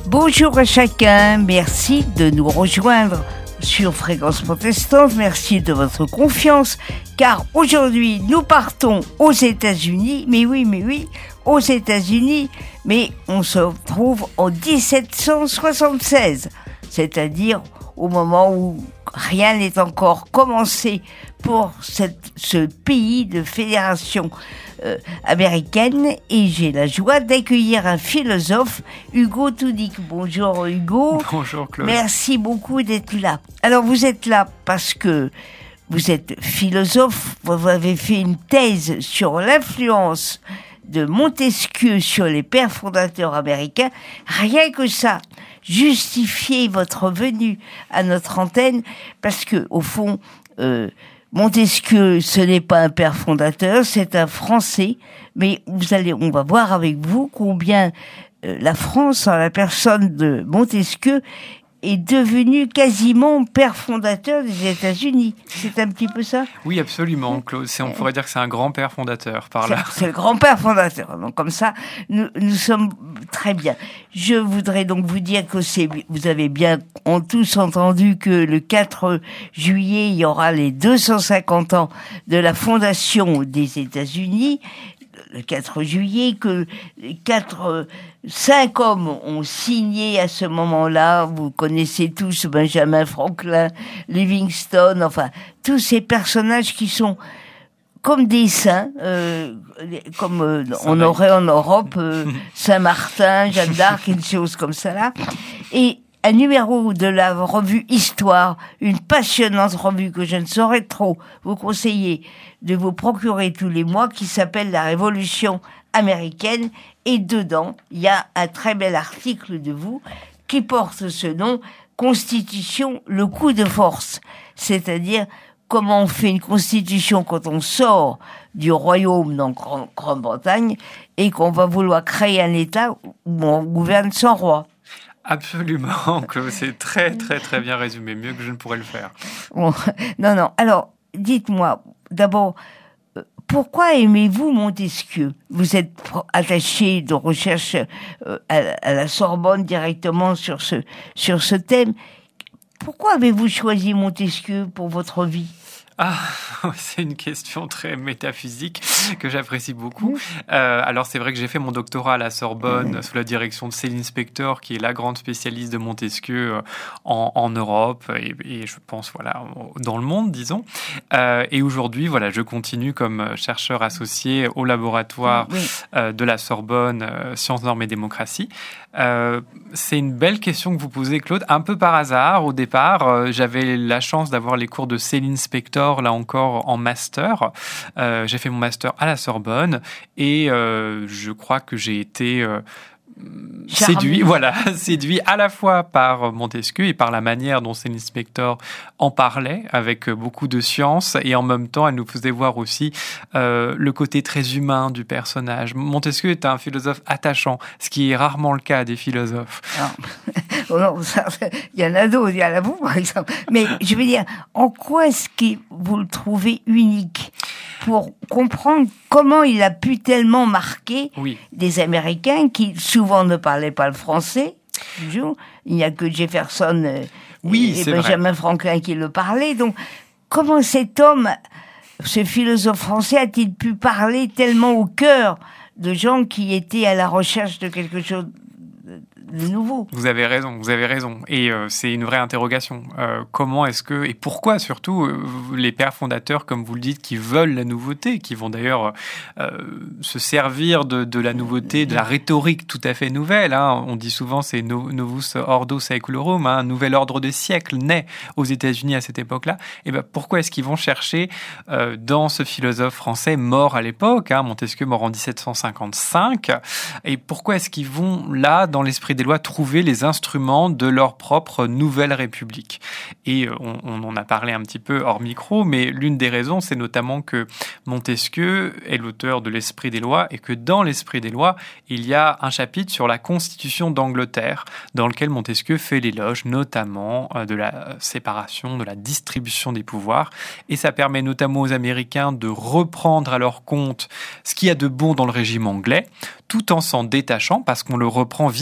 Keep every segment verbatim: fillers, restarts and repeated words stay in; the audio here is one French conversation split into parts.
Bonjour à chacun, merci de nous rejoindre sur Fréquence Protestante, merci de votre confiance, car aujourd'hui nous partons aux États-Unis, mais oui, mais oui, aux États-Unis, mais on se retrouve en dix-sept cent soixante-seize, c'est-à-dire au moment où rien n'est encore commencé pour cette, ce pays de fédération euh, américaine, et j'ai la joie d'accueillir un philosophe, Hugo Toudic. Bonjour Hugo. Bonjour Claude. Merci beaucoup d'être là. Alors vous êtes là parce que vous êtes philosophe, vous avez fait une thèse sur l'influence de Montesquieu sur les pères fondateurs américains. Rien que ça, justifiez votre venue à notre antenne, parce que au fond, euh, Montesquieu, ce n'est pas un père fondateur, c'est un Français. Mais vous allez, on va voir avec vous combien euh, la France, en la personne de Montesquieu, est devenu quasiment père fondateur des États-Unis. C'est un petit peu ça ? Oui, absolument, Claude. C'est, on pourrait dire que c'est un grand-père fondateur, par là. C'est, c'est le grand-père fondateur. Donc, comme ça, nous, nous sommes très bien. Je voudrais donc vous dire que c'est, vous avez bien ont tous entendu que le quatre juillet, il y aura les deux cent cinquante ans de la fondation des États-Unis. Le quatre juillet, que quatre, cinq hommes ont signé à ce moment-là. Vous connaissez tous Benjamin Franklin, Livingstone, enfin, tous ces personnages qui sont comme des saints, euh, comme euh, on aurait en Europe euh, Saint-Martin, Jeanne d'Arc, une chose comme ça là. Et un numéro de la revue Histoire, une passionnante revue que je ne saurais trop vous conseiller de vous procurer tous les mois, qui s'appelle La Révolution américaine. Et dedans, il y a un très bel article de vous qui porte ce nom, Constitution, le coup de force. C'est-à-dire comment on fait une constitution quand on sort du royaume, donc Grande-Bretagne, et qu'on va vouloir créer un État où on gouverne sans roi. Absolument, Claude, c'est très très très bien résumé, mieux que je ne pourrais le faire. Bon, non, non, alors, dites-moi, d'abord, pourquoi aimez-vous Montesquieu ? Vous êtes attaché de recherche euh, à, à la Sorbonne directement sur ce, sur ce thème. Pourquoi avez-vous choisi Montesquieu pour votre vie ? Ah, c'est une question très métaphysique que j'apprécie beaucoup. Euh, alors, c'est vrai que j'ai fait mon doctorat à la Sorbonne sous la direction de Céline Spector, qui est la grande spécialiste de Montesquieu en, en Europe et, et je pense, voilà, dans le monde, disons. Euh, et aujourd'hui, voilà, je continue comme chercheur associé au laboratoire euh, de la Sorbonne, euh, Sciences, Normes et Démocratie. Euh, c'est une belle question que vous posez, Claude. Un peu par hasard, au départ, euh, j'avais la chance d'avoir les cours de Céline Spector, là encore en master. Euh, j'ai fait mon master à la Sorbonne et euh, je crois que j'ai été euh, séduit, voilà, séduit à la fois par Montesquieu et par la manière dont Céline Spector en parlait, avec beaucoup de science, et en même temps, elle nous faisait voir aussi euh, le côté très humain du personnage. Montesquieu est un philosophe attachant, ce qui est rarement le cas des philosophes. Non, non, ça, il y en a d'autres, il y en a vous, par exemple. Mais je veux dire, en quoi est-ce que vous le trouvez unique pour comprendre comment il a pu tellement marquer oui. des Américains qui souvent ne parlaient pas le français, toujours. Il n'y a que Jefferson euh, oui, et, et Benjamin vrai. Franklin qui le parlaient. Donc, comment cet homme, ce philosophe français, a-t-il pu parler tellement au cœur de gens qui étaient à la recherche de quelque chose de nouveau? Vous avez raison, vous avez raison. Et euh, c'est une vraie interrogation. Euh, comment est-ce que, et pourquoi surtout, euh, les pères fondateurs, comme vous le dites, qui veulent la nouveauté, qui vont d'ailleurs euh, se servir de, de la nouveauté, de la rhétorique tout à fait nouvelle. Hein. On dit souvent c'est no, Novus Ordo Saeculorum, hein, un nouvel ordre des siècles naît aux États-Unis à cette époque-là. Et ben pourquoi est-ce qu'ils vont chercher euh, dans ce philosophe français mort à l'époque, hein, Montesquieu mort en dix-sept cent cinquante-cinq, et pourquoi est-ce qu'ils vont là, dans l'esprit des lois, trouver les instruments de leur propre nouvelle république. Et on, on en a parlé un petit peu hors micro, mais l'une des raisons, c'est notamment que Montesquieu est l'auteur de l'Esprit des lois et que dans l'Esprit des lois, il y a un chapitre sur la Constitution d'Angleterre dans lequel Montesquieu fait l'éloge notamment de la séparation, de la distribution des pouvoirs. Et ça permet notamment aux Américains de reprendre à leur compte ce qu'il y a de bon dans le régime anglais, tout en s'en détachant, parce qu'on le reprend via un philosophe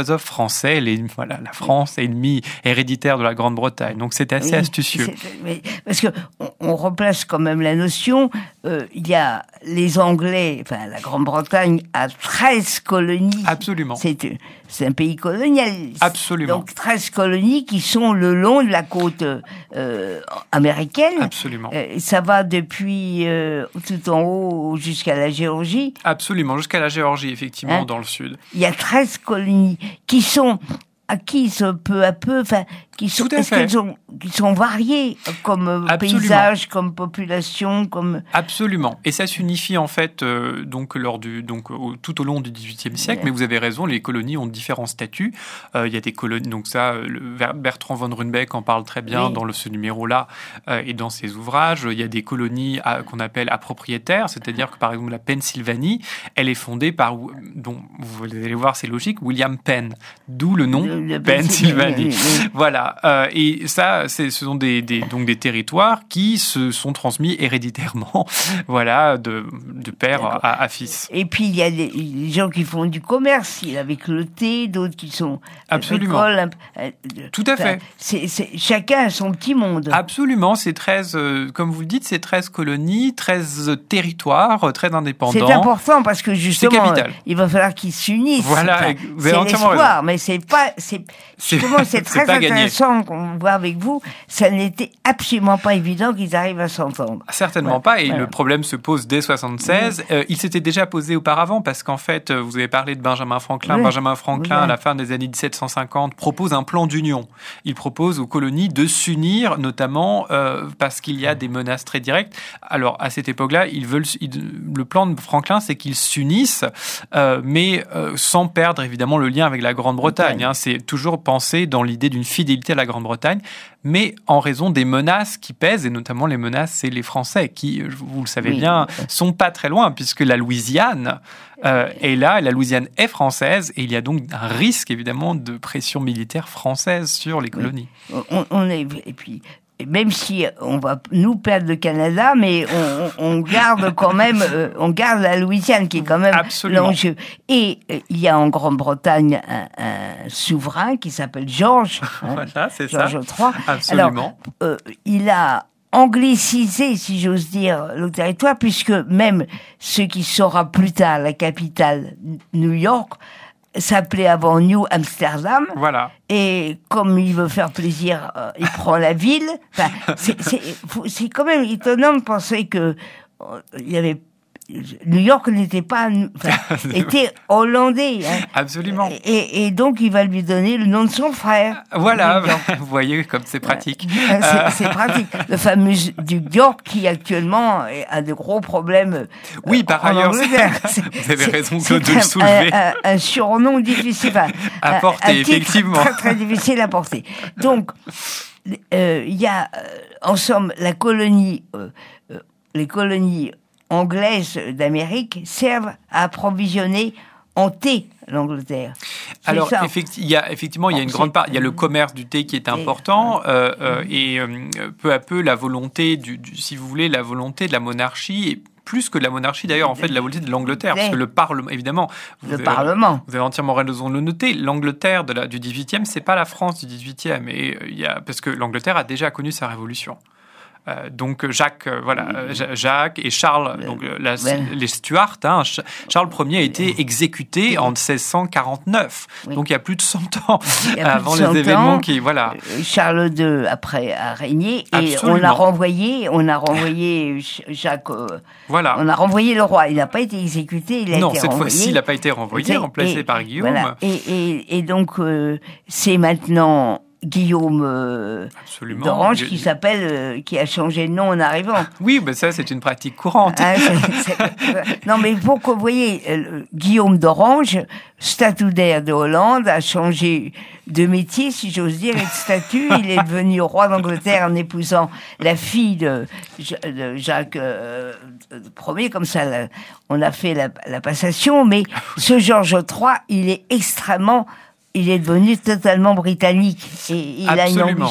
philosophe français, les, voilà, la France, ennemi héréditaire de la Grande-Bretagne. Donc c'est assez oui, astucieux. C'est, mais, parce que on, on replace quand même la notion. Euh, il y a les Anglais, enfin la Grande-Bretagne a treize colonies. Absolument. C'est, c'est un pays colonial. Absolument. Donc treize colonies qui sont le long de la côte euh, américaine. Absolument. Euh, ça va depuis euh, tout en haut jusqu'à la Géorgie. Absolument, jusqu'à la Géorgie, effectivement, hein? Dans le sud. Il y a treize colonies qui sont acquises peu à peu, enfin, qui sont, est-ce qu'elles sont, qui sont variées comme Absolument. Paysage, comme population, comme... Absolument. Et ça s'unifie, en fait, euh, donc, lors du, donc, au, tout au long du dix-huitième siècle. Ouais. Mais vous avez raison, les colonies ont différents statuts. Euh, il y a des colonies, donc ça, le, Bertrand von Runebeck en parle très bien oui. dans le, ce numéro-là euh, et dans ses ouvrages. Il y a des colonies à, qu'on appelle appropriétaires, c'est-à-dire que, par exemple, la Pennsylvanie, elle est fondée par, dont, vous allez voir, c'est logique, William Penn, d'où le nom le, le Pennsylvanie. Oui, oui. Voilà. Euh, et ça, c'est, ce sont des, des, donc des territoires qui se sont transmis héréditairement, voilà, de, de père à, à fils. Et puis, il y a des, des gens qui font du commerce, avec le thé, d'autres qui sont... Absolument. École, euh, Tout à fait. C'est, c'est, chacun a son petit monde. Absolument. C'est treize, euh, comme vous le dites, c'est treize colonies, treize territoires, très indépendants. C'est important parce que, justement, euh, il va falloir qu'ils s'unissent. Voilà, enfin, vous avez c'est entièrement l'espoir, raison. Mais c'est pas... C'est, justement, c'est, c'est très c'est intéressant qu'on voit avec vous. Ça n'était absolument pas évident qu'ils arrivent à s'entendre. Certainement ouais. pas. Et ouais. le problème se pose dès soixante-seize. Oui. Euh, il s'était déjà posé auparavant parce qu'en fait, vous avez parlé de Benjamin Franklin. Oui. Benjamin Franklin, oui. à la fin des années dix-sept cent cinquante, propose un plan d'union. Il propose aux colonies de s'unir, notamment euh, parce qu'il y a des menaces très directes. Alors, à cette époque-là, ils veulent, ils, le plan de Franklin, c'est qu'ils s'unissent, euh, mais euh, sans perdre évidemment le lien avec la Grande-Bretagne. Hein. C'est toujours pensé dans l'idée d'une fidélité à la Grande-Bretagne, mais en raison des menaces qui pèsent, et notamment les menaces, c'est les Français qui, vous le savez oui. bien, sont pas très loin, puisque la Louisiane euh, est là, la Louisiane est française, et il y a donc un risque, évidemment, de pression militaire française sur les colonies. Oui. On, on est, et puis, même si on va nous perdre le Canada, mais on, on garde quand même, euh, on garde la Louisiane qui est quand même Absolument. l'enjeu. Et euh, il y a en Grande-Bretagne un, un souverain qui s'appelle Georges, hein, voilà, c'est Georges ça. trois. Absolument. Alors, euh, il a anglicisé, si j'ose dire, le territoire, puisque même ce qui sera plus tard la capitale, New York, s'appelait avant New Amsterdam. Voilà. Et comme il veut faire plaisir, euh, il prend la ville. Enfin, c'est, c'est, c'est quand même étonnant de penser que euh, il y avait New York n'était pas, enfin, était hollandais. Hein. Absolument. Et, et donc, il va lui donner le nom de son frère. Voilà, vous voyez comme c'est pratique. C'est, c'est pratique. Le fameux duc York qui, actuellement, a de gros problèmes. Oui, par en ailleurs, Angleterre. C'est, vous avez raison c'est de le soulever. Un, un, un surnom difficile. Enfin, à un, porter, un effectivement. Très, très difficile à porter. Donc, il euh, y a, euh, en somme, la colonie, euh, euh, les colonies anglaises d'Amérique servent à approvisionner en thé l'Angleterre. C'est Alors, ça. effecti- il y a, effectivement, il y a une grande part. Il y a le commerce du thé qui est important, euh, euh, et euh, peu à peu, la volonté, du, du, si vous voulez, la volonté de la monarchie, et plus que de la monarchie d'ailleurs, en fait, de la volonté de l'Angleterre, parce que le Parlement, évidemment, vous le avez, Parlement. Vous avez entièrement raison de le noter. L'Angleterre de la, du dix-huitième, c'est pas la France du dix-huitième, et il y a, parce que l'Angleterre a déjà connu sa révolution. Euh, donc Jacques, euh, voilà, euh, Jacques et Charles, donc la, ouais. les Stuarts, hein, Charles Ier a été exécuté en seize cent quarante-neuf, oui. donc il y a plus de cent ans avant les événements ans, qui, voilà. Charles deux après a régné et Absolument. on a renvoyé, on a renvoyé Jacques, euh, voilà, on a renvoyé le roi. Il n'a pas été exécuté, il a non, été cette renvoyé. fois-ci, il n'a pas été renvoyé, et, remplacé et, par Guillaume. Voilà. Et, et, et donc euh, c'est maintenant Guillaume euh, d'Orange qui s'appelle, euh, qui a changé de nom en arrivant. Oui, mais ça c'est une pratique courante. Ah, c'est, c'est, non, mais pour que vous voyez, euh, Guillaume d'Orange, statutaire de Hollande, a changé de métier, si j'ose dire, et de statut. Il est devenu roi d'Angleterre en épousant la fille de, de Jacques euh, Ier. Comme ça, là, on a fait la, la passation. Mais ce Georges trois, il est extrêmement... Il est devenu totalement britannique et il Absolument. a une ambition.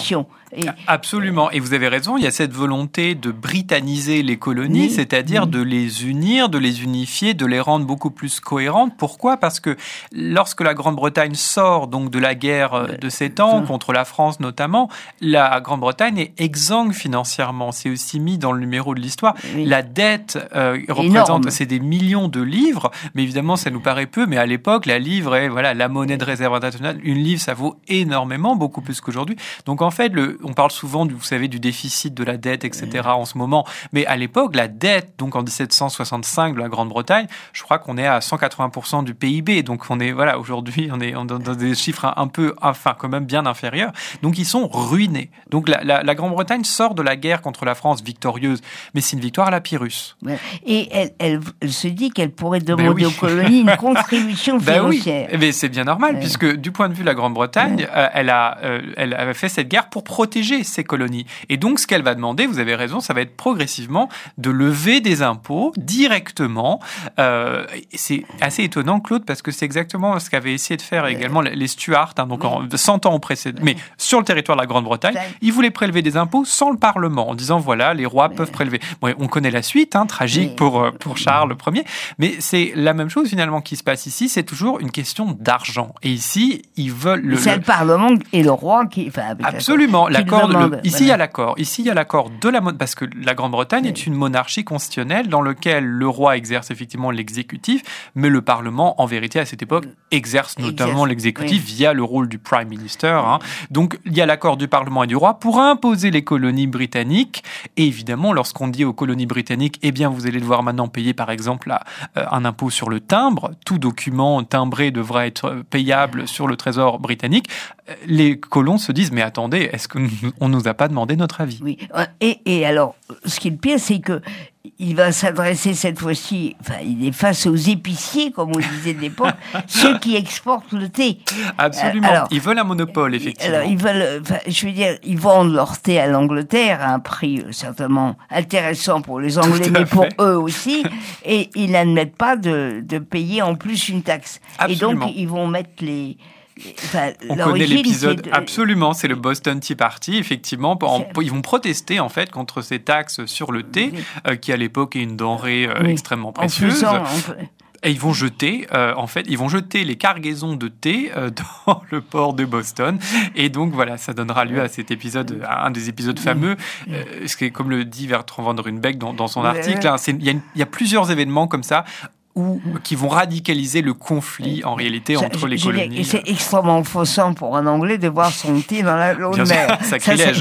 Et, Absolument. Et vous avez raison, il y a cette volonté de britanniser les colonies, oui, c'est-à-dire oui. de les unir, de les unifier, de les rendre beaucoup plus cohérentes. Pourquoi ? Parce que lorsque la Grande-Bretagne sort donc de la guerre de sept ans, contre la France notamment, la Grande-Bretagne est exsangue financièrement. C'est aussi mis dans le numéro de l'histoire. Oui. La dette euh, représente, c'est des millions de livres, mais évidemment, ça nous paraît peu. Mais à l'époque, la livre est voilà, la monnaie de réserve internationale. Une livre, ça vaut énormément, beaucoup plus qu'aujourd'hui. Donc en fait, le, on parle souvent, du, vous savez, du déficit de la dette, et cetera en ce moment. Mais à l'époque, la dette, donc en dix-sept cent soixante-cinq de la Grande-Bretagne, je crois qu'on est à cent quatre-vingts pour cent du P I B. Donc on est, voilà, aujourd'hui, on est dans, dans des chiffres un peu, enfin, quand même bien inférieurs. Donc ils sont ruinés. Donc la, la, la Grande-Bretagne sort de la guerre contre la France victorieuse, mais c'est une victoire à la Pyrrhus. Et elle, elle, elle se dit qu'elle pourrait demander ben oui. aux colonies une contribution financière. Ben oui, mais c'est bien normal, ouais. puisque du point de vue de la Grande-Bretagne, ouais. euh, elle a, euh, elle avait fait cette guerre pour protéger ses colonies. Et donc, ce qu'elle va demander, vous avez raison, ça va être progressivement de lever des impôts directement. Euh, c'est assez étonnant, Claude, parce que c'est exactement ce qu'avaient essayé de faire également les Stuarts, hein, donc en cent ans au précédent. Mais sur le territoire de la Grande-Bretagne, ils voulaient prélever des impôts sans le Parlement, en disant, voilà, les rois peuvent prélever. Bon, on connaît la suite, hein, tragique pour, pour Charles Ier, mais c'est la même chose finalement qui se passe ici, c'est toujours une question d'argent. Et ici, ils veulent... Le, c'est le, le Parlement et le roi qui... Enfin, absolument. L'accord, l'accord le, ici, voilà. il y a l'accord. Ici, il y a l'accord de la... Parce que la Grande-Bretagne oui. est une monarchie constitutionnelle dans laquelle le roi exerce effectivement l'exécutif, mais le Parlement, en vérité, à cette époque, exerce notamment exerce, l'exécutif oui. via le rôle du Prime Minister. Oui. Hein. Donc, il y a l'accord du Parlement et du roi pour imposer les colonies britanniques. Et évidemment, lorsqu'on dit aux colonies britanniques, eh bien, vous allez devoir maintenant payer, par exemple, là, euh, un impôt sur le timbre. Tout document timbré devra être payable sur le trésor britannique. Les colons se disent, mais attendez, est-ce qu'on ne nous a pas demandé notre avis ? Oui. Et, et alors, ce qui est le pire, c'est que il va s'adresser cette fois-ci, enfin, il est face aux épiciers, comme on disait de l'époque, ceux qui exportent le thé. Absolument. Alors, ils veulent un monopole, effectivement. Alors, ils veulent, enfin, je veux dire, ils vendent leur thé à l'Angleterre à un prix certainement intéressant pour les Anglais, mais pour eux aussi, et ils n'admettent pas de, de payer en plus une taxe. Absolument. Et donc, ils vont mettre les... Enfin, on connaît l'épisode, de... absolument, c'est le Boston Tea Party, effectivement. En, ils vont protester, en fait, contre ces taxes sur le thé, oui. euh, qui, à l'époque, est une denrée euh, oui. extrêmement précieuse. En faisant, en... Et ils vont jeter, euh, en fait, ils vont jeter les cargaisons de thé euh, dans le port de Boston. Et donc, voilà, ça donnera lieu à cet épisode, à un des épisodes fameux. Euh, ce qui est, comme le dit Bertrand van Ruymbeck dans, dans son article, hein, il y, y a plusieurs événements comme ça ou qui vont radicaliser le conflit, en réalité, ça, entre les colonies. Et c'est extrêmement faussant pour un Anglais de boire son thé dans la l'eau de mer. Sacrilège.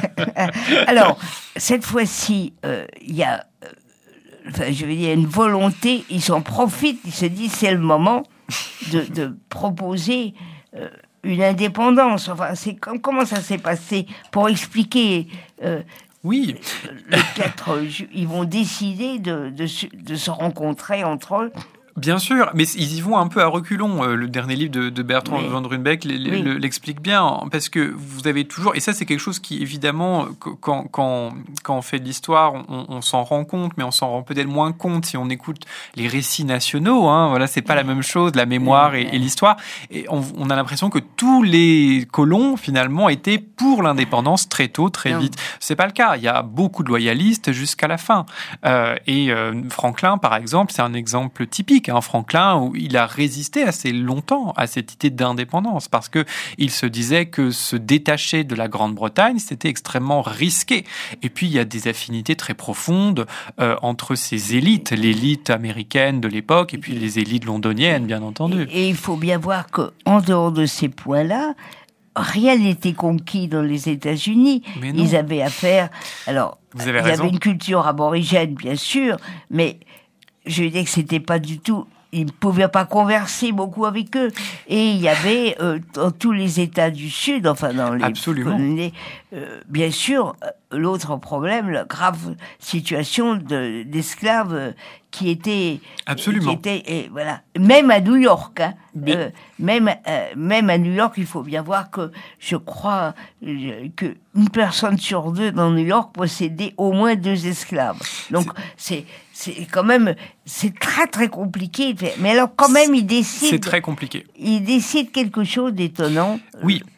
Alors, cette fois-ci, il euh, y a, euh, enfin, je veux dire, une volonté, ils s'en profitent, ils se disent, c'est le moment de, de proposer euh, une indépendance. Enfin, c'est comme, comment ça s'est passé pour expliquer... Euh, Oui. Les quatre, ils vont décider de, de, de se rencontrer entre eux. Bien sûr, mais ils y vont un peu à reculons. Le dernier livre de, de Bertrand oui. van Ruymbeck oui. l'explique bien, parce que vous avez toujours, et ça c'est quelque chose qui évidemment, quand, quand, quand on fait de l'histoire, on, on s'en rend compte, mais on s'en rend peut-être moins compte si on écoute les récits nationaux. Hein, voilà, c'est pas la même chose, la mémoire et, et l'histoire. Et on, on a l'impression que tous les colons finalement étaient pour l'indépendance très tôt, très non. vite. C'est pas le cas. Il y a beaucoup de loyalistes jusqu'à la fin. Euh, et euh, Franklin, par exemple, c'est un exemple typique. Hein, Franklin, où il a résisté assez longtemps à cette idée d'indépendance parce que il se disait que se détacher de la Grande-Bretagne, c'était extrêmement risqué. Et puis, il y a des affinités très profondes euh, entre ces élites, l'élite américaine de l'époque et puis les élites londoniennes, bien entendu. Et, et il faut bien voir qu'en dehors de ces points-là, rien n'était conquis dans les États-Unis. Ils avaient affaire... Alors, Vous avez il y raison. avait une culture aborigène, bien sûr, mais... Je veux dire que c'était pas du tout... Ils ne pouvaient pas converser beaucoup avec eux. Et il y avait, euh, dans tous les États du Sud, enfin dans les... Absolument. colonies, euh, bien sûr, l'autre problème, la grave situation de, d'esclaves euh, qui étaient... Absolument. Qui étaient, et voilà. Même à New York, hein. Mais... Euh, même, euh, même à New York, il faut bien voir que, je crois, euh, qu'une personne sur deux dans New York possédait au moins deux esclaves. Donc, c'est... c'est... C'est quand même, c'est très très compliqué. Mais alors quand même, il décide. C'est très compliqué. Il décide quelque chose d'étonnant. Oui.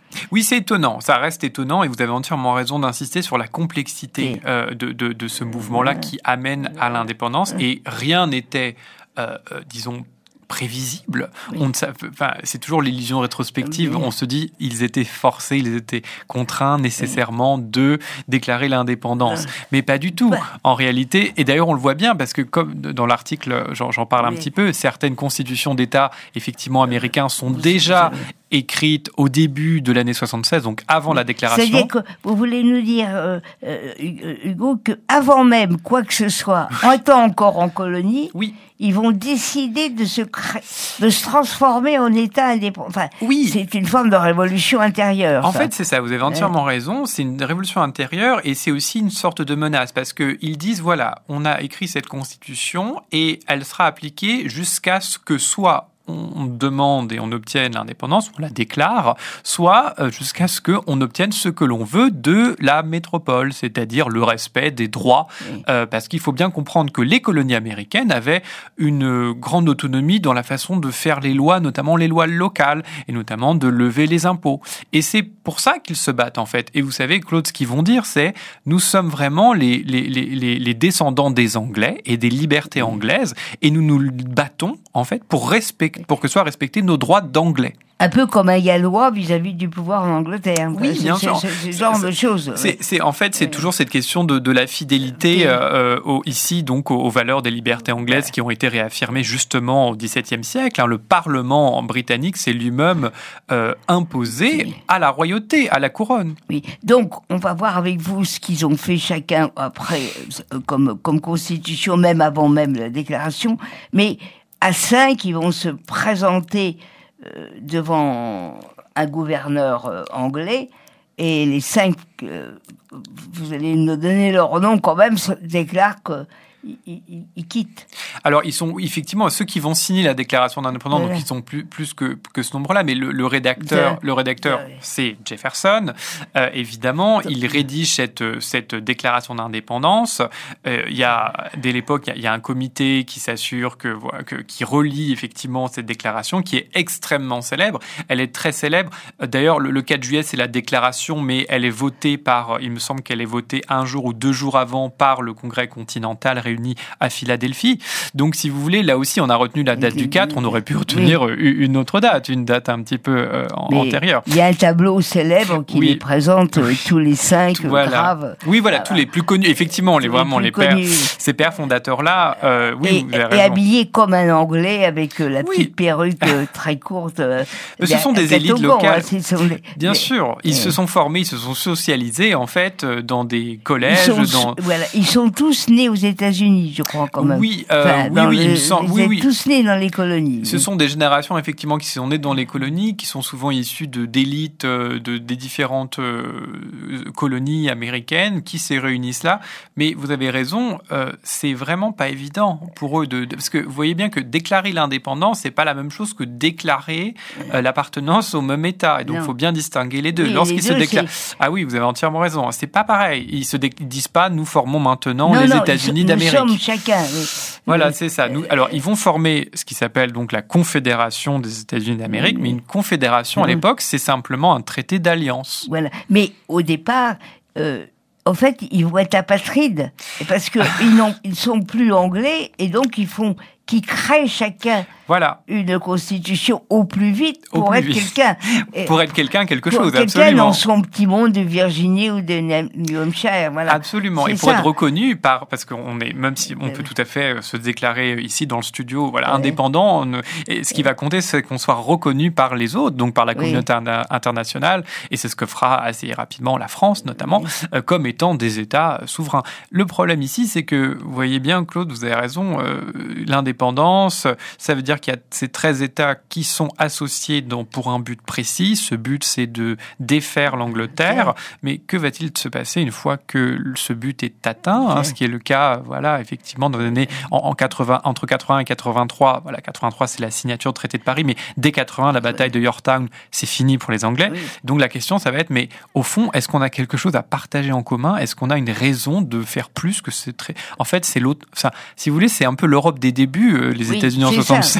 Oui, c'est étonnant. Ça reste étonnant et vous avez entièrement raison d'insister sur la complexité euh, de, de, de ce mouvement-là qui amène à l'indépendance. Et rien n'était, euh, euh, disons, prévisible. Oui. On ne savait, enfin, c'est toujours l'illusion rétrospective. Oui. On se dit, ils étaient forcés, ils étaient contraints nécessairement oui. de déclarer l'indépendance. Ah. Mais pas du tout. Bah. En réalité, et d'ailleurs on le voit bien parce que comme dans l'article, j'en, j'en parle oui. un petit peu, certaines constitutions d'État, effectivement américains, sont oui. déjà écrites au début de l'année soixante-seize, donc avant oui. la déclaration. C'est-à-dire que vous voulez nous dire, euh, euh, Hugo, qu'avant même quoi que ce soit, en étant encore en colonie, oui. ils vont décider de se, cré... de se transformer en État indépendant. Enfin, oui. c'est une forme de révolution intérieure. En ça. fait, c'est ça, vous avez entièrement ouais. raison, c'est une révolution intérieure et c'est aussi une sorte de menace parce qu'ils disent, voilà, on a écrit cette constitution et elle sera appliquée jusqu'à ce que soit on demande et on obtienne l'indépendance, on la déclare, soit jusqu'à ce qu'on obtienne ce que l'on veut de la métropole, c'est-à-dire le respect des droits, oui. euh, parce qu'il faut bien comprendre que les colonies américaines avaient une grande autonomie dans la façon de faire les lois, notamment les lois locales, et notamment de lever les impôts. Et c'est pour ça qu'ils se battent, en fait. Et vous savez, Claude, ce qu'ils vont dire, c'est « nous sommes vraiment les, les, les, les descendants des Anglais et des libertés anglaises, et nous nous battons, en fait, pour respecter pour que soient respectés nos droits d'anglais. » Un peu comme un Gallois vis-à-vis du pouvoir en Angleterre. Oui, c'est, bien c'est, sûr. C'est ce genre de choses. C'est, c'est, en fait, c'est oui. toujours cette question de, de la fidélité euh, au, ici, donc aux, aux valeurs des libertés anglaises ouais. qui ont été réaffirmées justement au dix-septième siècle. Hein. Le Parlement britannique s'est lui-même euh, imposé oui. à la royauté, à la couronne. Oui. Donc, on va voir avec vous ce qu'ils ont fait chacun après, euh, comme, comme constitution, même avant même la déclaration. Mais à cinq, ils vont se présenter Euh, devant un gouverneur euh, anglais, et les cinq, euh, vous allez nous donner leur nom quand même, déclarent que Ils, ils, ils quittent. Alors, ils sont effectivement ceux qui vont signer la déclaration d'indépendance, ouais. donc ils sont plus, plus que, que ce nombre-là, mais le, le rédacteur, ouais. le rédacteur ouais. c'est Jefferson. Euh, évidemment, il rédige cette, cette déclaration d'indépendance. Euh, il y a, dès l'époque, il y a, il y a un comité qui s'assure que, que, qui relie effectivement cette déclaration, qui est extrêmement célèbre. Elle est très célèbre. D'ailleurs, le, le quatre juillet, c'est la déclaration, mais elle est votée par, il me semble qu'elle est votée un jour ou deux jours avant par le Congrès continental réunis à Philadelphie. Donc, si vous voulez, là aussi, on a retenu la date du quatre. On aurait pu retenir oui. une autre date, une date un petit peu euh, antérieure. Il y a un tableau célèbre qui oui. les présente euh, tous les cinq voilà. graves. Oui, voilà, voilà, tous les plus connus. Effectivement, les, les vraiment les pères, ces pères fondateurs-là. Euh, oui, et, vous avez et raison. habillés comme un Anglais avec euh, la petite oui. perruque euh, très courte. Euh, Mais ce sont des élites locales. Hein, sont des... Bien mais, sûr, ils mais... se sont formés, ils se sont socialisés en fait dans des collèges. Ils sont, dans... voilà, ils sont tous nés aux États-Unis, je crois quand même. Oui, euh, enfin, oui, oui, le, il me semble. Ils oui, sont oui. tous nés dans les colonies. Ce sont des générations effectivement qui sont nées dans les colonies, qui sont souvent issues de d'élites de, des différentes euh, colonies américaines qui se réunissent là. Mais vous avez raison, euh, c'est vraiment pas évident pour eux de, de parce que vous voyez bien que déclarer l'indépendance, c'est pas la même chose que déclarer euh, l'appartenance au même État. Et donc, il faut bien distinguer les deux. Oui, Lorsqu'ils les se deux, déclarent, c'est... ah oui, vous avez entièrement raison. C'est pas pareil. Ils se dé... ils disent pas, nous formons maintenant non, les non, États-Unis nous d'Amérique. Nous sommes chacun. Oui. Voilà, oui. c'est ça. Nous, alors, ils vont former ce qui s'appelle donc la Confédération des États-Unis d'Amérique, oui. mais une confédération oui. à l'époque, c'est simplement un traité d'alliance. Voilà. Mais au départ. Euh... En fait, ils vont être apatrides parce que ils n'ont, ils sont plus anglais et donc ils font, qu'ils créent chacun voilà. une constitution au plus vite pour au plus être vite. quelqu'un. Pour être quelqu'un, quelque pour chose, quelqu'un absolument. dans son petit monde de Virginie ou de New Hampshire, voilà. Absolument. C'est et pour ça. être reconnu par, parce qu'on est, même si on peut tout à fait se déclarer ici dans le studio, voilà, ouais. indépendant, on, et ce qui va compter, c'est qu'on soit reconnu par les autres, donc par la communauté oui. internationale, et c'est ce que fera assez rapidement la France, notamment, oui. euh, comme étant des États souverains. Le problème ici, c'est que, vous voyez bien, Claude, vous avez raison, euh, l'indépendance, ça veut dire qu'il y a ces treize États qui sont associés dans, pour un but précis. Ce but, c'est de défaire l'Angleterre. Mais que va-t-il se passer une fois que ce but est atteint, hein, ce qui est le cas, voilà, effectivement, dans les années en, en quatre-vingts, entre quatre-vingts et quatre-vingt-trois. Voilà, quatre-vingt-trois, c'est la signature du traité de Paris, mais dès quatre-vingts, la bataille de Yorktown, c'est fini pour les Anglais. Oui. Donc la question, ça va être, mais au fond, est-ce qu'on a quelque chose à partager en commun? Est-ce qu'on a une raison de faire plus que c'est très... En fait, c'est l'autre... Enfin, si vous voulez, c'est un peu l'Europe des débuts, euh, les oui, États-Unis en soixante-seize.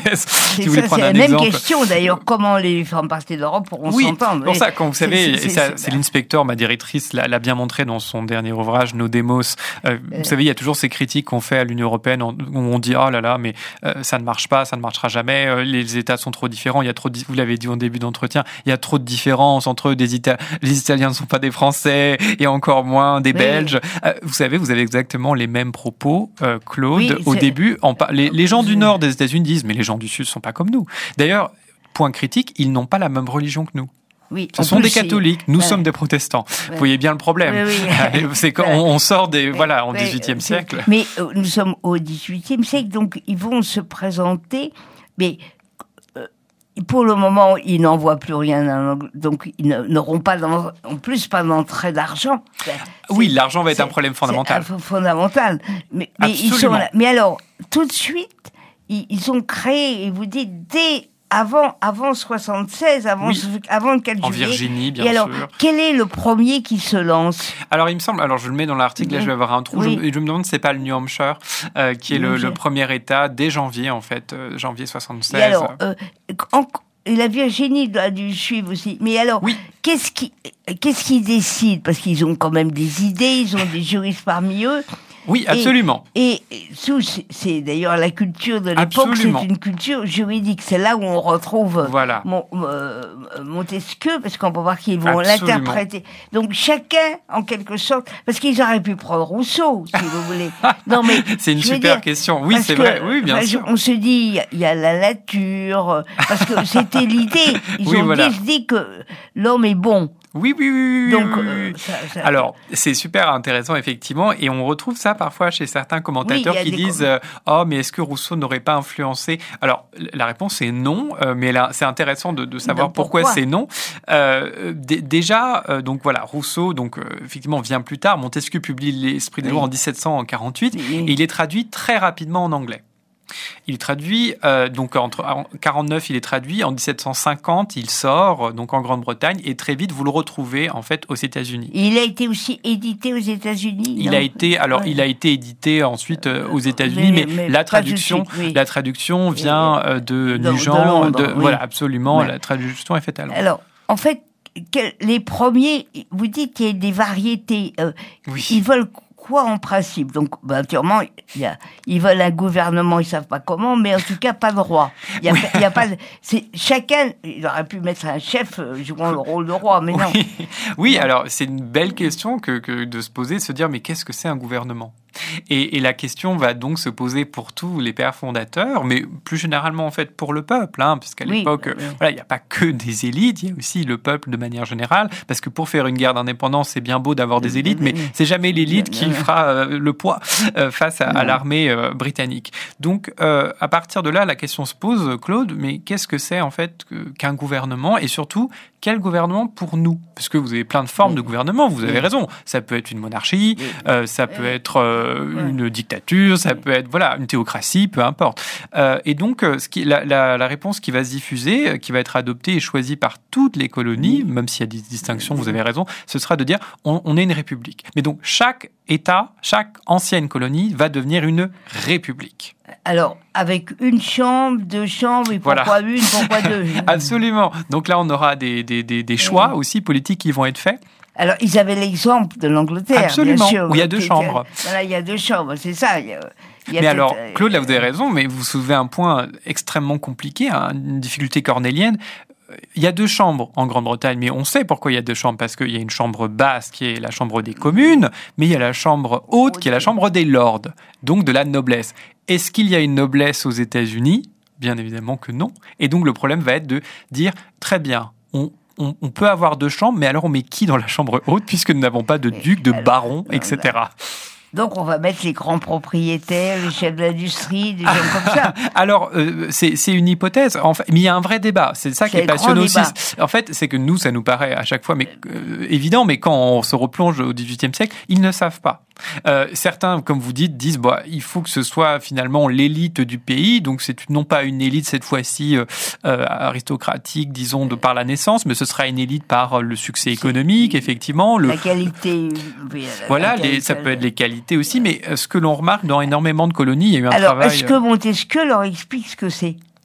française. C'est si vous voulez ça, prendre c'est un la même exemple. question d'ailleurs. Comment les femmes parties d'Europe pourront Oui, s'entendre? pour ça, quand vous C'est- savez, c'est- et ça, c'est- c'est l'inspecteur, ma directrice, l'a, l'a bien montré dans son dernier ouvrage, Nos démos. Euh, vous savez, il y a toujours ces critiques qu'on fait à l'Union européenne où on dit oh là là, mais euh, ça ne marche pas, ça ne marchera jamais. euh, Les États sont trop différents. Il y a trop, de, vous l'avez dit au début d'entretien, il y a trop de différences entre eux. Des Ita- les Italiens ne sont pas des Français et encore moins des Oui. Belges. Euh, vous savez, vous avez exactement les mêmes propos, euh, Claude, Oui, au c'est- début. En par- les, les gens du Nord des États-Unis disent mais les gens du Sud sont pas comme nous. D'ailleurs, point critique, ils n'ont pas la même religion que nous. Oui, Ce en sont plus, des c'est- catholiques, nous Ouais. sommes des protestants. Ouais. Vous voyez bien le problème. Oui, oui. C'est quand Ouais. on, on sort des, Mais- voilà, en mais, dix-huitième euh, siècle. c'est- Mais euh, nous sommes au dix-huitième siècle, donc ils vont se présenter, mais euh, pour le moment, ils n'en voient plus rien, en Ang- donc ils ne- n'auront pas, d'en- en plus, pas d'entrée d'argent. C'est- Oui, c'est- l'argent va être un c'est- problème fondamental. C'est un f- fondamental. Mais, mais ils sont Absolument. là. Mais alors, tout de suite, ils, ils ont créé, et vous dites, dès avant, avant soixante-seize, avant, Oui. ce- avant le quatre En juillet. Virginie, bien Et alors, sûr. quel est le premier qui se lance? Alors, il me semble, alors je le mets dans l'article, là je vais avoir un trou, Oui. je, je me demande si c'est pas le New Hampshire, euh, qui est New le, Hampshire. le premier État dès janvier, en fait, euh, janvier soixante-seize. Et alors, euh, en- et la Virginie doit dû suivre aussi. Mais alors, Oui. qu'est-ce qui, qu'est-ce qui décide? Parce qu'ils ont quand même des idées, ils ont des juristes parmi eux. Oui, absolument. Et, et sous, c'est, c'est d'ailleurs la culture de l'époque, Absolument. c'est une culture juridique. C'est là où on retrouve Voilà. Mon- euh, Montesquieu, parce qu'on peut voir qu'ils vont Absolument. l'interpréter. Donc chacun, en quelque sorte, parce qu'ils auraient pu prendre Rousseau, si vous voulez. Non mais C'est une je veux super dire, question. Oui, parce c'est que, vrai. Oui, bien enfin, sûr. On se dit, il y a- il y, a la nature, euh, parce que c'était l'idée. Ils Oui, ont voilà. dit, se dit que l'homme est bon. Oui, oui, oui, oui. Donc, oui, euh, oui. ça- ça- Alors, c'est super intéressant, effectivement, et on retrouve ça parfois chez certains commentateurs Oui, il y a qui des disent com- euh, Oh, mais est-ce que Rousseau n'aurait pas influencé ?» Alors, la réponse est non, euh, mais là, c'est intéressant de, de savoir Donc, pourquoi, pourquoi c'est non. Euh, d- déjà, euh, donc voilà, Rousseau, donc, euh, effectivement, vient plus tard. Montesquieu publie l'Esprit des Oui. lois en dix-sept cent quarante-huit, Oui. et il est traduit très rapidement en anglais. Il est traduit, euh, donc entre en quarante-neuf, il est traduit, en dix-sept cent cinquante, il sort, euh, donc en Grande-Bretagne, et très vite, vous le retrouvez, en fait, aux États-Unis. Il a été aussi édité aux États-Unis. Il non a été, alors, Ouais. il a été édité ensuite euh, aux États-Unis, mais, Mais- mais la pas tout de traduction, suite, oui. la traduction vient euh, de de Nugent, Londres, de, oui. voilà, absolument, Ouais. la traduction est faite à Londres. Alors, en fait, quel- les premiers, vous dites qu'il y a des variétés. euh, Oui. Ils veulent quoi en principe? Donc, ben, naturellement, il y a, ils veulent un gouvernement, ils savent pas comment, mais en tout cas pas de roi. Il y a, il y a pas. de- C'est chacun. Il aurait pu mettre un chef euh, jouant le rôle de roi, mais non. Oui, oui, alors c'est une belle question que, que de se poser, de se dire mais qu'est-ce que c'est un gouvernement? Et, et la question va donc se poser pour tous les pères fondateurs, mais plus généralement en fait pour le peuple, hein, puisqu'à Oui, l'époque, oui. euh, voilà, il n'y a pas que des élites, il y a aussi le peuple de manière générale, parce que pour faire une guerre d'indépendance, c'est bien beau d'avoir des élites, mais c'est jamais l'élite qui fera euh, le poids euh, face à, à l'armée euh, britannique. Donc euh, à partir de là, la question se pose, Claude, mais qu'est-ce que c'est en fait que- qu'un gouvernement, et surtout quel gouvernement pour nous? Parce que vous avez plein de formes de gouvernement, vous avez raison. Ça peut être une monarchie, euh, ça peut être euh, une dictature, ça peut être voilà une théocratie, peu importe. Euh, et donc, euh, ce qui, la, la, la réponse qui va se diffuser, euh, qui va être adoptée et choisie par toutes les colonies, même s'il y a des distinctions, vous avez raison, ce sera de dire on, on est une république. Mais donc, chaque État, chaque ancienne colonie va devenir une république. Alors, avec une chambre, deux chambres, et pourquoi Voilà. une, pourquoi deux? Absolument. Donc là, on aura des, des, des, des choix aussi politiques qui vont être faits. Alors, ils avaient l'exemple de l'Angleterre, Absolument, bien sûr. où il y a deux qui- chambres. Voilà, il y a deux chambres, c'est ça. Il y a, il y a Mais peut-être, alors, euh, Claude, là, vous avez raison, mais vous soulevez un point extrêmement compliqué, hein, une difficulté cornélienne. Il y a deux chambres en Grande-Bretagne, mais on sait pourquoi il y a deux chambres, parce qu'il y a une chambre basse qui est la chambre des communes, mais il y a la chambre haute qui est la chambre des lords, donc de la noblesse. Est-ce qu'il y a une noblesse aux États-Unis? Bien évidemment que non. Et donc le problème va être de dire, très bien, on, on, on peut avoir deux chambres, mais alors on met qui dans la chambre haute, puisque nous n'avons pas de duc, de alors, baron, non, et cetera. Donc, on va mettre les grands propriétaires, les chefs d'industrie, des gens comme ça. Alors, euh, c'est c'est une hypothèse, en fait, mais il y a un vrai débat. C'est ça qui C'est est le grand passionnant aussi. débat. En fait, c'est que nous, ça nous paraît à chaque fois mais, euh, évident, mais quand on se replonge au dix-huitième siècle, ils ne savent pas. Euh, certains, comme vous dites, disent bah, il faut que ce soit finalement l'élite du pays, donc c'est non pas une élite cette fois-ci euh, euh, aristocratique, disons, de par la naissance, mais ce sera une élite par le succès économique, effectivement. Le, La qualité. oui, la voilà, qualité- les, ça peut être les qualités aussi, mais euh, ce que l'on remarque dans énormément de colonies, il y a eu un Alors, travail... est-ce que Montesquieu leur explique ce que c'est?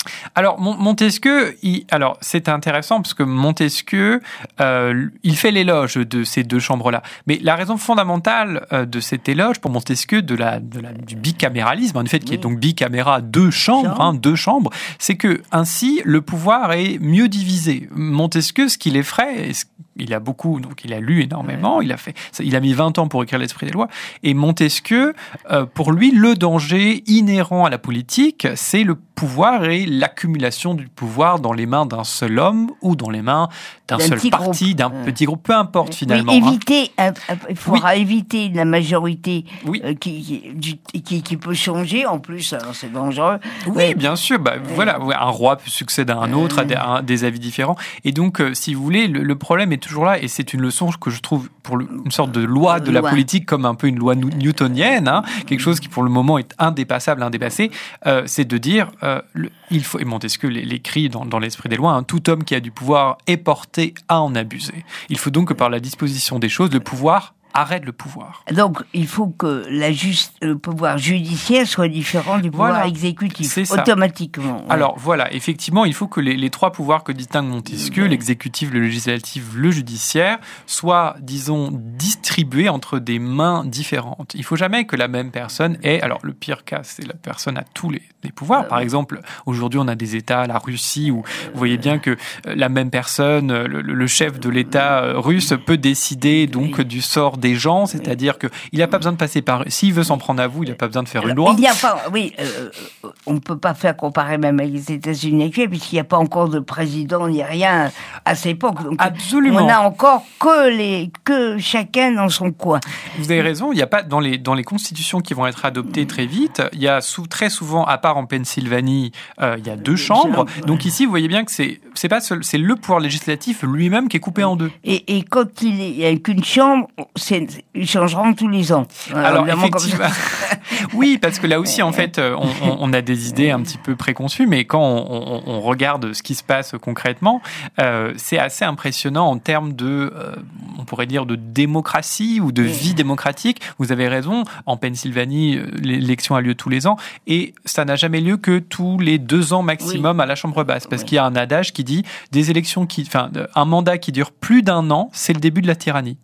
Alors Montesquieu, il, alors c'est intéressant parce que Montesquieu, euh, il fait l'éloge de ces deux chambres-là. Mais la raison fondamentale euh, de cet éloge pour Montesquieu de la, de la du bicaméralisme, en fait, qui oui. est donc bicaméra, deux chambres, hein, deux chambres, c'est que ainsi le pouvoir est mieux divisé. Montesquieu, ce qu'il effraie, il a beaucoup, donc il a lu énormément, il a fait, il a mis vingt ans pour écrire l'Esprit des lois. Et Montesquieu, euh, pour lui, le danger inhérent à la politique, c'est le pouvoir et l'accumulation du pouvoir dans les mains d'un seul homme ou dans les mains d'un, d'un seul parti, d'un euh... petit groupe, peu importe finalement. Oui, éviter, hein. Il faudra oui. éviter la majorité oui. euh, qui, qui, qui, qui peut changer. En plus, alors c'est dangereux. Oui, mais... bien sûr. Bah, euh... Voilà, un roi peut succéder à un autre, euh... à, des, à des avis différents. Et donc, euh, si vous voulez, le, le problème est toujours là. Et c'est une leçon que je trouve pour le, une sorte de loi de la loi. politique, comme un peu une loi newtonienne, hein, quelque chose qui pour le moment est indépassable, indépassé. Euh, c'est de dire Euh, le, il faut, et Montesquieu l'écrit dans, dans l'Esprit des lois, hein, tout homme qui a du pouvoir est porté à en abuser. Il faut donc que par la disposition des choses, le pouvoir arrête le pouvoir. Donc, il faut que la juste, le pouvoir judiciaire soit différent du pouvoir voilà, exécutif, automatiquement. Ouais. Alors, voilà, effectivement, il faut que les, les trois pouvoirs que distingue Montesquieu, ouais. l'exécutif, le législatif, le judiciaire, soient, disons, distribués entre des mains différentes. Il ne faut jamais que la même personne ait... Alors, le pire cas, c'est la personne a tous les, les pouvoirs. Par exemple, aujourd'hui, on a des États, la Russie, où vous voyez bien que la même personne, le, le chef de l'État russe, peut décider donc du sort des gens, c'est-à-dire qu'il n'a pas besoin de passer par... S'il veut s'en prendre à vous, il n'a pas besoin de faire une loi. Il n'y a pas... Oui, euh, on ne peut pas faire comparer même avec les États-Unis actuels, puisqu'il n'y a pas encore de président ni rien à cette époque. Donc, absolument. On n'a encore que, les, que chacun dans son coin. Vous avez raison, il n'y a pas... Dans les, dans les constitutions qui vont être adoptées très vite, il y a sous, très souvent, à part en Pennsylvanie, euh, il y a deux chambres. Donc ici, vous voyez bien que c'est, c'est, pas seul, c'est le pouvoir législatif lui-même qui est coupé en deux. Et, et quand il n'y a qu'une chambre, c'est ils changeront tous les ans. Alors, Alors effectivement, oui, parce que là aussi, en fait, on, on, on a des idées un petit peu préconçues, mais quand on, on, on regarde ce qui se passe concrètement, euh, c'est assez impressionnant en termes de, euh, on pourrait dire, de démocratie ou de vie démocratique. Vous avez raison, en Pennsylvanie, l'élection a lieu tous les ans, et ça n'a jamais lieu que tous les deux ans maximum oui. à la Chambre basse, parce oui. qu'il y a un adage qui dit des élections qui, enfin, un mandat qui dure plus d'un an, c'est le début de la tyrannie.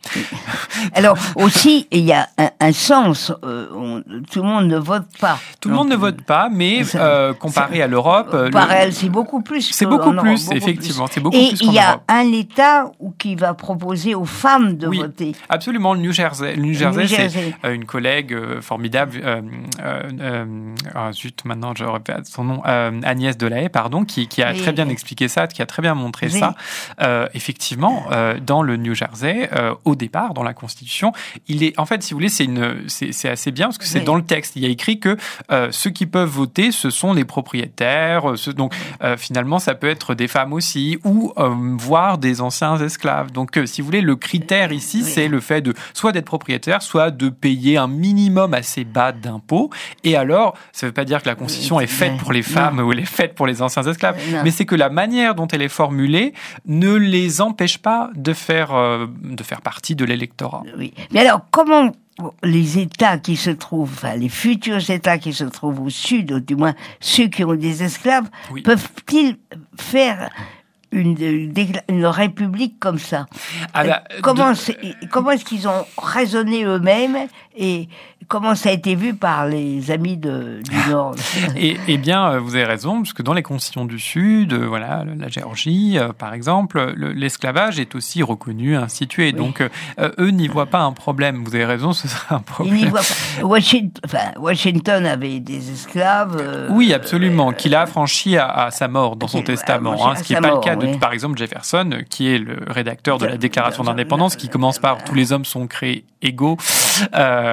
Alors aussi, il y a un, un sens. Euh, on, tout le monde ne vote pas. Tout le monde ne vote pas, mais ça, euh, comparé ça, à l'Europe, comparé le, c'est beaucoup plus. C'est beaucoup plus, Europe, beaucoup effectivement. Plus. C'est beaucoup Et plus il y a Europe. un État qui va proposer aux femmes de oui, voter. Absolument, le New Jersey. Le New Jersey, New Jersey. c'est euh, une collègue euh, formidable. Euh, euh, euh, oh, zut, maintenant je répète son nom. Euh, Agnès Delahaye, pardon, qui, qui a oui. très bien expliqué ça, qui a très bien montré oui. ça. Euh, effectivement, euh, dans le New Jersey, euh, au départ, dans la Constitution, il est, en fait, si vous voulez, c'est une, c'est, c'est assez bien parce que c'est oui. dans le texte. Il y a écrit que euh, ceux qui peuvent voter, ce sont les propriétaires. Ceux, donc, euh, finalement, ça peut être des femmes aussi, ou euh, voire des anciens esclaves. Donc, euh, si vous voulez, le critère ici, oui. c'est le fait de soit d'être propriétaire, soit de payer un minimum assez bas d'impôts. Et alors, ça ne veut pas dire que la Constitution oui. est faite pour les femmes non. ou elle est faite pour les anciens esclaves, non. mais c'est que la manière dont elle est formulée ne les empêche pas de faire euh, de faire partie de l'électorat. Oui. Mais alors, comment les États qui se trouvent, enfin les futurs États qui se trouvent au sud, ou du moins ceux qui ont des esclaves, oui. peuvent-ils faire une, une, une république comme ça? ah bah, comment, de... comment est-ce qu'ils ont raisonné eux-mêmes et comment ça a été vu par les amis de, du Nord? et, et bien, vous avez raison, parce que dans les constitutions du Sud, voilà, la Géorgie, euh, par exemple, le, l'esclavage est aussi reconnu, institué. Oui. Donc, euh, eux n'y voient pas un problème. Vous avez raison, ce serait un problème. Ils n'y voient pas. Washington, enfin, Washington avait des esclaves. Euh, oui, absolument, euh, qu'il a affranchi à, à sa mort dans son testament. Hein, ce qui n'est pas mort, le cas de, oui. par exemple, Jefferson, qui est le rédacteur de la Déclaration d'indépendance, qui commence par « Tous les hommes sont créés égaux euh, ».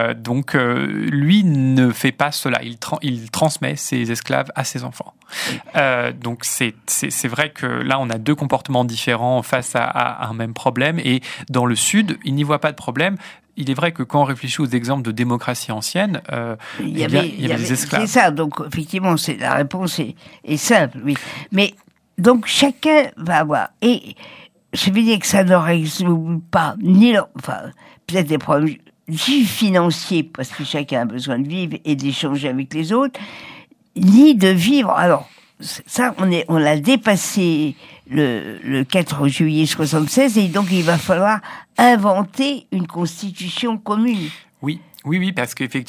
Donc, euh, lui ne fait pas cela. Il, tra- il transmet ses esclaves à ses enfants. Euh, donc, c'est, c'est, c'est vrai que là, on a deux comportements différents face à, à un même problème. Et dans le Sud, il n'y voit pas de problème. Il est vrai que quand on réfléchit aux exemples de démocratie ancienne, euh, il y avait, eh bien, il y avait, il y avait des esclaves. C'est ça. Donc, effectivement, c'est, la réponse est, est simple, oui. Mais, donc, chacun va avoir... Et je veux dire que ça ne résout pas ni... Leur, enfin, peut-être des problèmes financiers, parce que chacun a besoin de vivre et d'échanger avec les autres, ni de vivre... Alors, ça, on est, on l'a dépassé le, le quatre juillet soixante-seize, et donc il va falloir inventer une constitution commune. Oui, oui, oui, parce qu'effectivement,